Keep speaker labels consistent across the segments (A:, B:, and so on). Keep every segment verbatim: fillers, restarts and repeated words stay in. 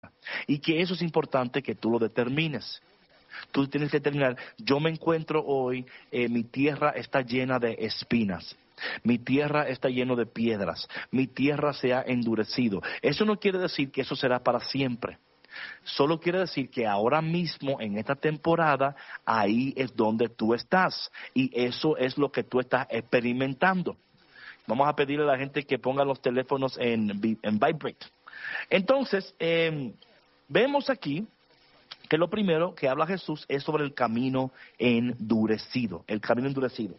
A: Y que eso es importante que tú lo determines. Tú tienes que determinar, yo me encuentro hoy, eh, mi tierra está llena de espinas. Mi tierra está llena de piedras. Mi tierra se ha endurecido. Eso no quiere decir que eso será para siempre. Solo quiere decir que ahora mismo, en esta temporada, ahí es donde tú estás. Y eso es lo que tú estás experimentando. Vamos a pedirle a la gente que ponga los teléfonos en, en vibrate. Entonces, eh, vemos aquí que lo primero que habla Jesús es sobre el camino endurecido. El camino endurecido.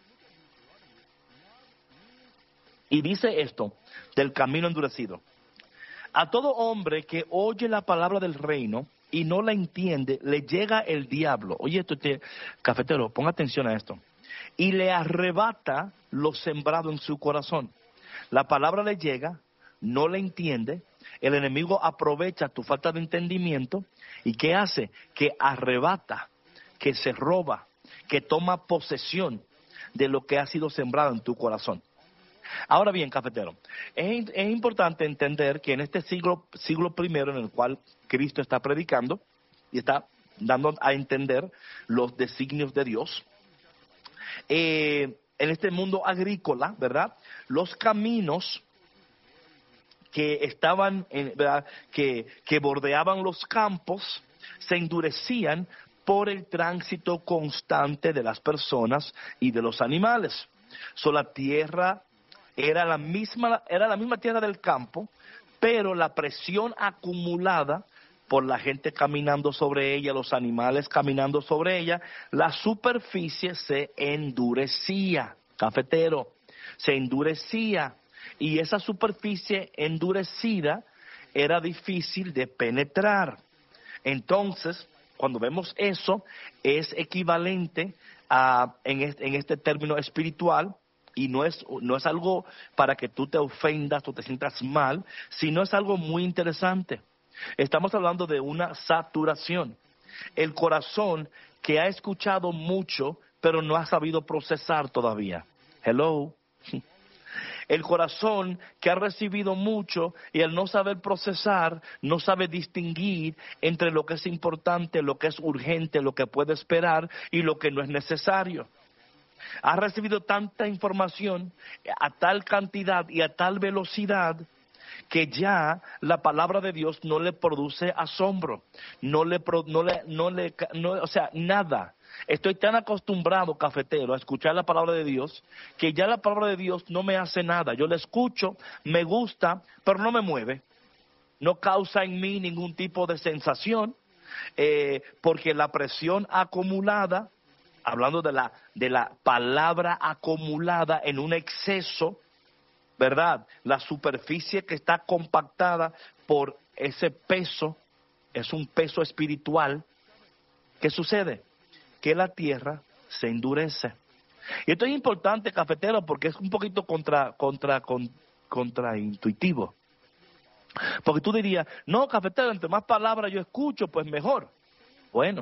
A: Y dice esto del camino endurecido. A todo hombre que oye la palabra del reino y no la entiende, le llega el diablo. Oye, esto, este, cafetero, ponga atención a esto. Y le arrebata lo sembrado en su corazón. La palabra le llega, no la entiende, el enemigo aprovecha tu falta de entendimiento. ¿Y qué hace? Que arrebata, que se roba, que toma posesión de lo que ha sido sembrado en tu corazón. Ahora bien, cafetero, es, es importante entender que en este siglo, siglo primero en el cual Cristo está predicando y está dando a entender los designios de Dios, eh, en este mundo agrícola, ¿verdad? Los caminos que estaban, en, ¿verdad? Que, que bordeaban los campos se endurecían por el tránsito constante de las personas y de los animales. So, la tierra era la misma, era la misma tierra del campo, pero la presión acumulada por la gente caminando sobre ella, los animales caminando sobre ella, la superficie se endurecía, cafetero, se endurecía, y esa superficie endurecida era difícil de penetrar. Entonces, cuando vemos eso, es equivalente a, en este, en este término espiritual, y no es, no es algo para que tú te ofendas o te sientas mal, sino es algo muy interesante. Estamos hablando de una saturación. El corazón que ha escuchado mucho, pero no ha sabido procesar todavía. Hello. El corazón que ha recibido mucho y al no saber procesar, no sabe distinguir entre lo que es importante, lo que es urgente, lo que puede esperar y lo que no es necesario. Ha recibido tanta información a tal cantidad y a tal velocidad que ya la palabra de Dios no le produce asombro, no le, no le, no le, no, o sea, nada. Estoy tan acostumbrado, cafetero, a escuchar la palabra de Dios, que ya la palabra de Dios no me hace nada. Yo la escucho, me gusta, pero no me mueve. No causa en mí ningún tipo de sensación, eh, porque la presión acumulada, hablando de la, de la palabra acumulada en un exceso, ¿verdad? La superficie que está compactada por ese peso, es un peso espiritual. ¿Qué sucede? Que la tierra se endurece. Y esto es importante, cafetero, porque es un poquito contra, contra, con, contraintuitivo. Porque tú dirías, no, cafetero, entre más palabras yo escucho, pues mejor. Bueno,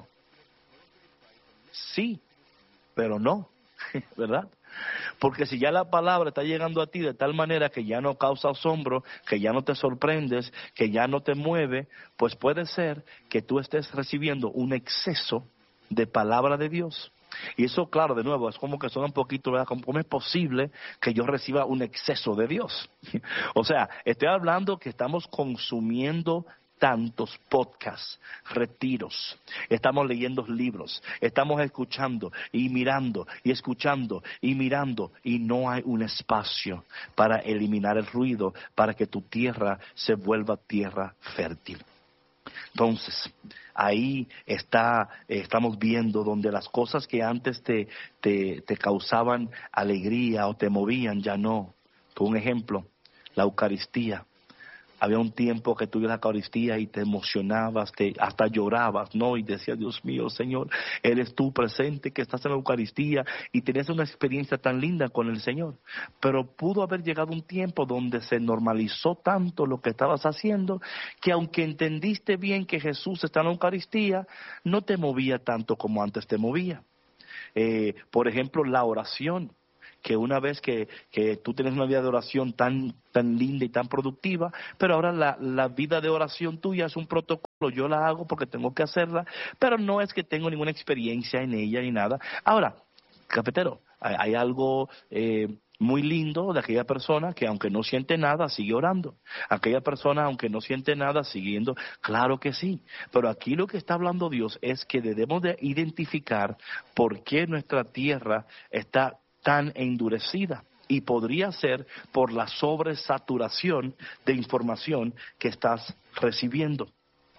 A: sí, pero no, ¿verdad? Porque si ya la palabra está llegando a ti de tal manera que ya no causa asombro, que ya no te sorprendes, que ya no te mueve, pues puede ser que tú estés recibiendo un exceso de palabra de Dios. Y eso, claro, de nuevo, es como que suena un poquito, ¿verdad? ¿Cómo es posible que yo reciba un exceso de Dios? O sea, estoy hablando que estamos consumiendo tantos podcasts, retiros, estamos leyendo libros, estamos escuchando y mirando y escuchando y mirando, y no hay un espacio para eliminar el ruido, para que tu tierra se vuelva tierra fértil. Entonces, ahí está, eh, estamos viendo donde las cosas que antes te, te, te causaban alegría o te movían, ya no. Por un ejemplo, la Eucaristía. Había un tiempo que tú ibas a la Eucaristía y te emocionabas, te, hasta llorabas, ¿no? Y decías, Dios mío, Señor, eres tú presente que estás en la Eucaristía, y tenías una experiencia tan linda con el Señor. Pero pudo haber llegado un tiempo donde se normalizó tanto lo que estabas haciendo, que aunque entendiste bien que Jesús está en la Eucaristía, no te movía tanto como antes te movía. Eh, por ejemplo, la oración. que una vez que, que tú tienes una vida de oración tan, tan linda y tan productiva, pero ahora la, la vida de oración tuya es un protocolo, yo la hago porque tengo que hacerla, pero no es que tengo ninguna experiencia en ella ni nada. Ahora, cafetero, hay, hay algo eh, muy lindo de aquella persona que aunque no siente nada, sigue orando. Aquella persona, aunque no siente nada, siguiendo, claro que sí. Pero aquí lo que está hablando Dios es que debemos de identificar por qué nuestra tierra está tan endurecida. Y podría ser por la sobresaturación de información que estás recibiendo.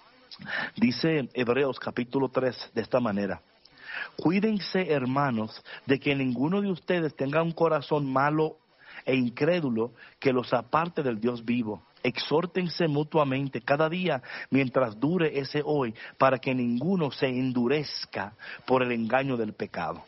A: Dice Hebreos capítulo tres de esta manera: cuídense, hermanos, de que ninguno de ustedes tenga un corazón malo e incrédulo que los aparte del Dios vivo. Exhórtense mutuamente cada día mientras dure ese hoy, para que ninguno se endurezca por el engaño del pecado.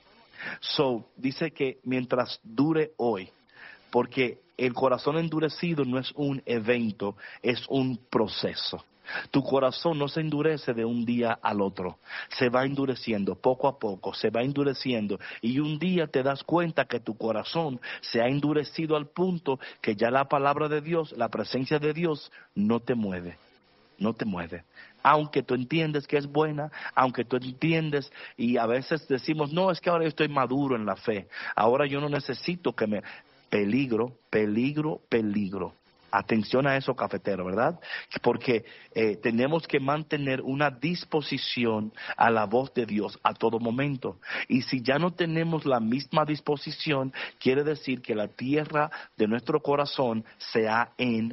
A: So, dice que mientras dure hoy, porque el corazón endurecido no es un evento, es un proceso. Tu corazón no se endurece de un día al otro, se va endureciendo poco a poco, se va endureciendo, y un día te das cuenta que tu corazón se ha endurecido al punto que ya la palabra de Dios, la presencia de Dios no te mueve, no te mueve. Aunque tú entiendes que es buena, aunque tú entiendes, y a veces decimos, no, es que ahora yo estoy maduro en la fe, ahora yo no necesito que me... Peligro, peligro, peligro. Atención a eso, cafetero, ¿verdad? Porque eh, tenemos que mantener una disposición a la voz de Dios a todo momento. Y si ya no tenemos la misma disposición, quiere decir que la tierra de nuestro corazón se ha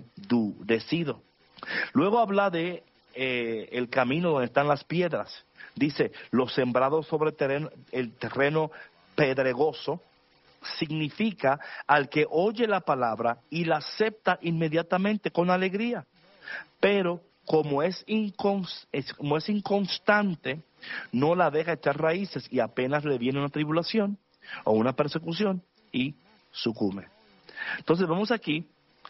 A: endurecido. Luego habla de eh, el camino donde están las piedras. Dice, los sembrados sobre terreno, el terreno pedregoso, significa al que oye la palabra y la acepta inmediatamente con alegría, pero como es, incons, es, como es inconstante, no la deja echar raíces y apenas le viene una tribulación o una persecución y sucumbe. Entonces vemos aquí,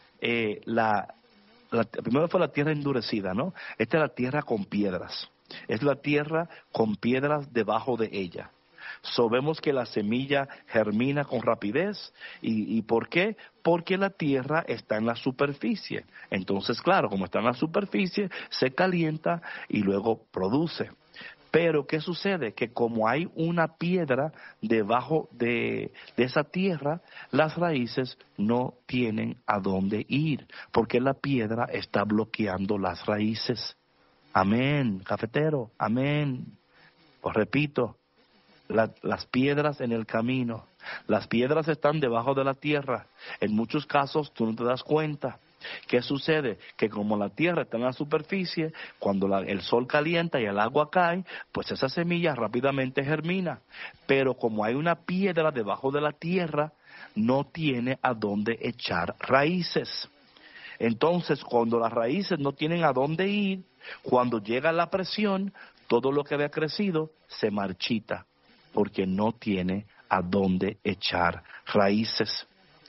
A: eh, la, la, primero fue la tierra endurecida, ¿no? Esta es la tierra con piedras, es la tierra con piedras debajo de ella. Sabemos que la semilla germina con rapidez. ¿Y, ¿Y por qué? Porque la tierra está en la superficie. Entonces, claro, como está en la superficie, se calienta y luego produce. Pero, ¿qué sucede? Que como hay una piedra debajo de, de esa tierra, las raíces no tienen a dónde ir, porque la piedra está bloqueando las raíces. Amén, cafetero, amén. Os repito. La, las piedras en el camino, las piedras están debajo de la tierra. En muchos casos tú no te das cuenta. ¿Qué sucede? Que como la tierra está en la superficie, cuando la, el sol calienta y el agua cae, pues esa semilla rápidamente germina. Pero como hay una piedra debajo de la tierra, no tiene a dónde echar raíces. Entonces, cuando las raíces no tienen a dónde ir, cuando llega la presión, todo lo que había crecido se marchita, porque no tiene a dónde echar raíces.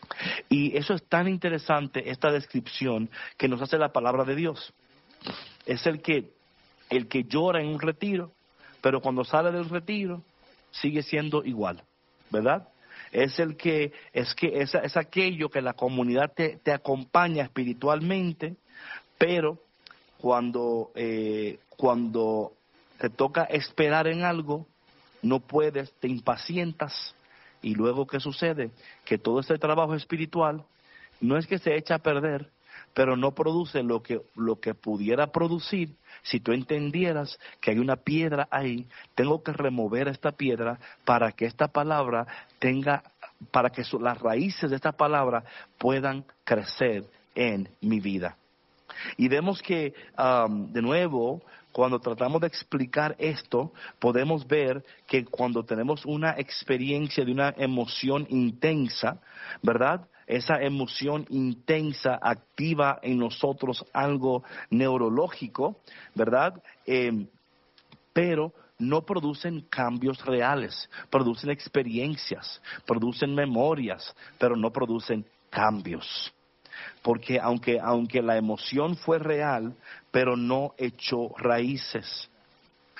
A: Y eso es tan interesante, esta descripción que nos hace la palabra de Dios. Es el que, el que llora en un retiro, pero cuando sale del retiro sigue siendo igual, ¿verdad? Es el que, es que es, es aquello que la comunidad te, te acompaña espiritualmente, pero cuando, eh, cuando te toca esperar en algo, no puedes, te impacientas, y luego ¿qué sucede? Que todo este trabajo espiritual no es que se echa a perder, pero no produce lo que, lo que pudiera producir si tú entendieras que hay una piedra ahí. Tengo que remover esta piedra para que esta palabra tenga, para que su, las raíces de esta palabra puedan crecer en mi vida. Y vemos que, um, de nuevo, cuando tratamos de explicar esto, podemos ver que cuando tenemos una experiencia de una emoción intensa, ¿verdad? Esa emoción intensa activa en nosotros algo neurológico, ¿verdad? Eh, pero no producen cambios reales, producen experiencias, producen memorias, pero no producen cambios. Porque aunque, aunque la emoción fue real, pero no echó raíces.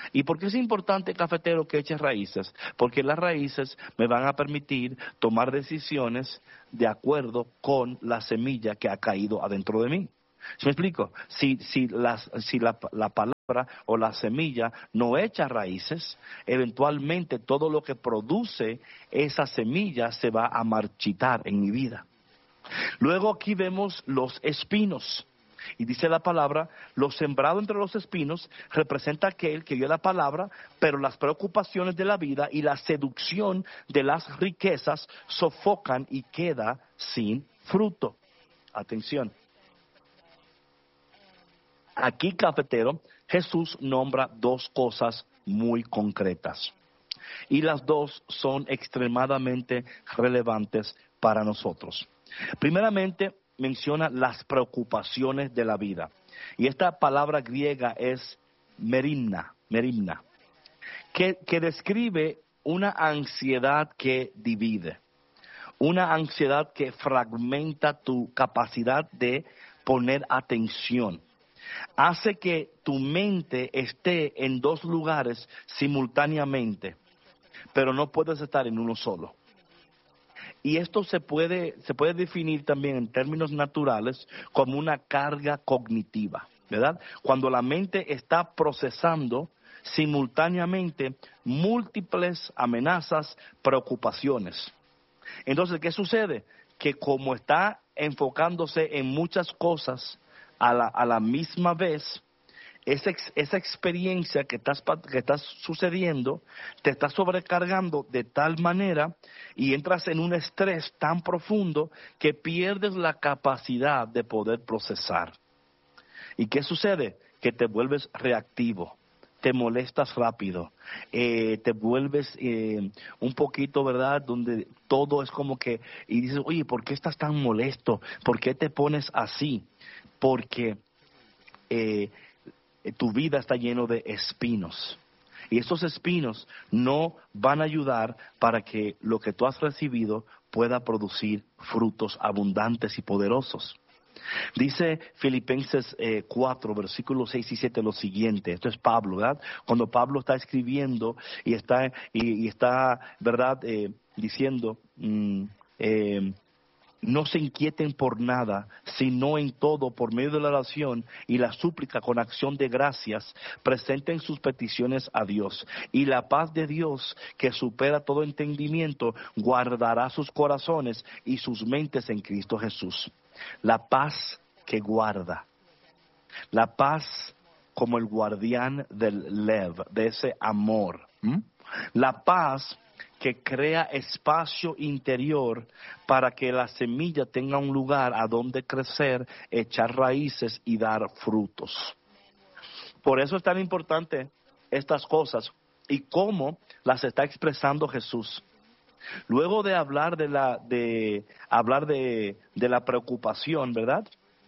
A: ¿Y por qué es importante, cafetero, que eche raíces? Porque las raíces me van a permitir tomar decisiones de acuerdo con la semilla que ha caído adentro de mí. ¿Sí me explico? Si, si, las, si la, la palabra o la semilla no echa raíces, eventualmente todo lo que produce esa semilla se va a marchitar en mi vida. Luego aquí vemos los espinos. Y dice la palabra, lo sembrado entre los espinos representa aquel que dio la palabra, pero las preocupaciones de la vida y la seducción de las riquezas sofocan y queda sin fruto. Atención. Aquí, cafetero, Jesús nombra dos cosas muy concretas. Y las dos son extremadamente relevantes para nosotros. Primeramente, menciona las preocupaciones de la vida. Y esta palabra griega es merimna, merimna, que, que describe una ansiedad que divide, una ansiedad que fragmenta tu capacidad de poner atención. Hace que tu mente esté en dos lugares simultáneamente, pero no puedes estar en uno solo. Y esto se puede, se puede definir también en términos naturales como una carga cognitiva, ¿verdad? Cuando la mente está procesando simultáneamente múltiples amenazas, preocupaciones. Entonces, ¿qué sucede? Que como está enfocándose en muchas cosas a la, a la misma vez, Esa, esa experiencia que estás, que estás sucediendo te está sobrecargando de tal manera y entras en un estrés tan profundo que pierdes la capacidad de poder procesar. ¿Y qué sucede? Que te vuelves reactivo, te molestas rápido, eh, te vuelves eh, un poquito, ¿verdad? Donde todo es como que, y dices, oye, ¿por qué estás tan molesto? ¿Por qué te pones así? Porque eh, tu vida está lleno de espinos. Y esos espinos no van a ayudar para que lo que tú has recibido pueda producir frutos abundantes y poderosos. Dice Filipenses eh, cuatro, versículos seis y siete lo siguiente. Esto es Pablo, ¿verdad? Cuando Pablo está escribiendo y está, y, y está ¿verdad? Eh, diciendo... Mm, eh, No se inquieten por nada, sino en todo, por medio de la oración y la súplica con acción de gracias, presenten sus peticiones a Dios. Y la paz de Dios, que supera todo entendimiento, guardará sus corazones y sus mentes en Cristo Jesús. La paz que guarda. La paz como el guardián del lev, de ese amor. ¿Mm? La paz que crea espacio interior para que la semilla tenga un lugar a donde crecer, echar raíces y dar frutos. Por eso es tan importante estas cosas y cómo las está expresando Jesús. Luego de hablar de la de hablar de, de la preocupación, ¿verdad?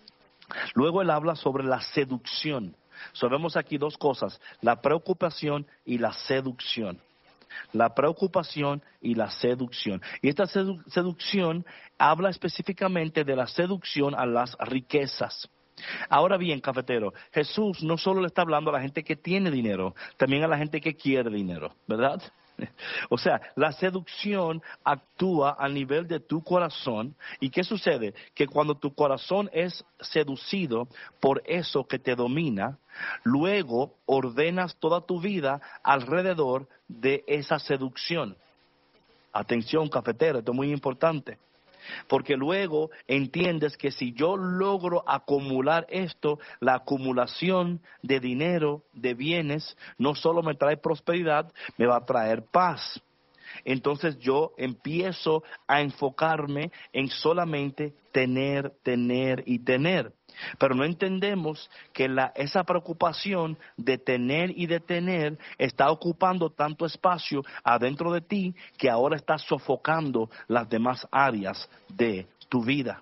A: Luego él habla sobre la seducción. So, vemos aquí dos cosas, la preocupación y la seducción. La preocupación y la seducción. Y esta sedu- seducción habla específicamente de la seducción a las riquezas. Ahora bien, cafetero, Jesús no solo le está hablando a la gente que tiene dinero, también a la gente que quiere dinero, ¿verdad? O sea, la seducción actúa a nivel de tu corazón. ¿Y qué sucede? Que cuando tu corazón es seducido por eso que te domina, luego ordenas toda tu vida alrededor de esa seducción. Atención, cafetero, esto es muy importante. Porque luego entiendes que si yo logro acumular esto, la acumulación de dinero, de bienes, no solo me trae prosperidad, me va a traer paz. Entonces yo empiezo a enfocarme en solamente tener, tener y tener. Pero no entendemos que la, esa preocupación de tener y de tener está ocupando tanto espacio adentro de ti que ahora está sofocando las demás áreas de tu vida.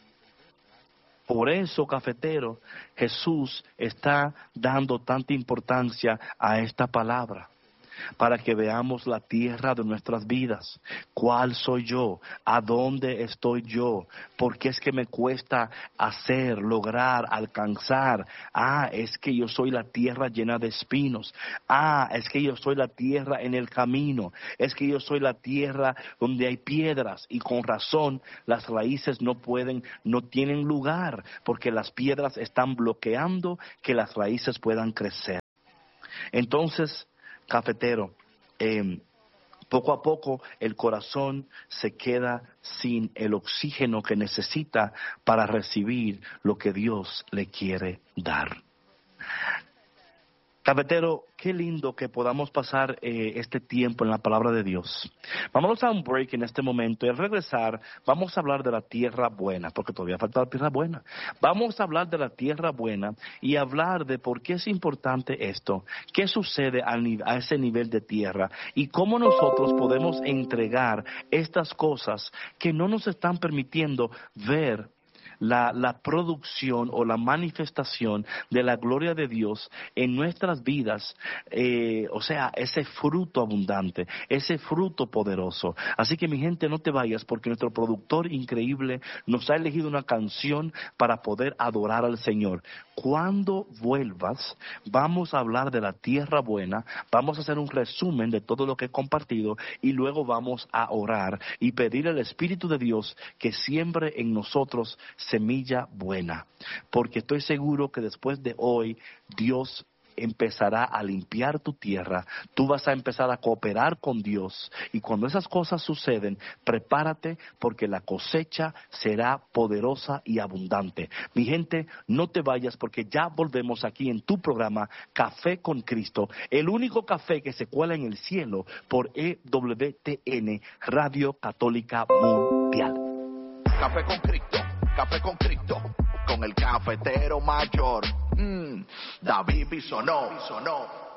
A: Por eso, cafetero, Jesús está dando tanta importancia a esta palabra. para que veamos la tierra de nuestras vidas. ¿Cuál soy yo? ¿A dónde estoy yo? ¿Por qué es que me cuesta hacer, lograr, alcanzar? Ah, es que yo soy la tierra llena de espinos. Ah, es que yo soy la tierra en el camino. Es que yo soy la tierra donde hay piedras, y con razón las raíces no pueden, no tienen lugar, porque las piedras están bloqueando que las raíces puedan crecer. Entonces, cafetero, eh, poco a poco el corazón se queda sin el oxígeno que necesita para recibir lo que Dios le quiere dar. Cafetero, qué lindo que podamos pasar eh, este tiempo en la palabra de Dios. Vámonos a un break en este momento y al regresar vamos a hablar de la tierra buena, porque todavía falta la tierra buena. Vamos a hablar de la tierra buena y hablar de por qué es importante esto, qué sucede a, a ese nivel de tierra y cómo nosotros podemos entregar estas cosas que no nos están permitiendo ver La, la producción o la manifestación de la gloria de Dios en nuestras vidas, eh, o sea, ese fruto abundante, ese fruto poderoso. Así que mi gente, no te vayas, porque nuestro productor increíble nos ha elegido una canción para poder adorar al Señor. Cuando vuelvas, vamos a hablar de la tierra buena, vamos a hacer un resumen de todo lo que he compartido y luego vamos a orar y pedir al Espíritu de Dios que siembre en nosotros semilla buena, porque estoy seguro que después de hoy Dios empezará a limpiar tu tierra, tú vas a empezar a cooperar con Dios, y cuando esas cosas suceden, prepárate, porque la cosecha será poderosa y abundante. Mi gente, no te vayas, porque ya volvemos aquí en tu programa Café con Cristo, el único café que se cuela en el cielo por E W T N, Radio Católica Mundial.
B: Café con Cristo, Café con Cristo, con el cafetero mayor, mm, David Bisonó, Bisonó.